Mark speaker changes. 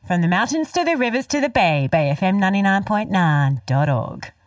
Speaker 1: From the mountains to the rivers to the bay, BayFM 99.9.org.